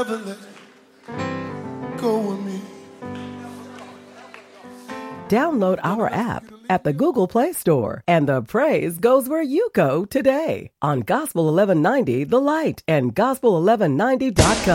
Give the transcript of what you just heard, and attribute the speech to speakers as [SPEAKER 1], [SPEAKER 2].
[SPEAKER 1] Never let go of me.
[SPEAKER 2] Download our app at the Google Play Store, and the praise goes where you go today on Gospel 1190 The Light and Gospel1190.com.